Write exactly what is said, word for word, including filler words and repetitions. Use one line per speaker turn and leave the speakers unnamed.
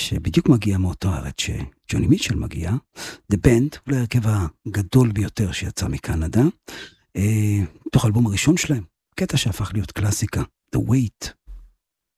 שבדיוק מגיע מאותו הארץ שג'וני מיטשל מגיע, The Band, אולי הרכב הגדול ביותר שיצא מקנדה, תוך האלבום הראשון שלהם, קטע שהפך להיות קלאסיקה, The Wait.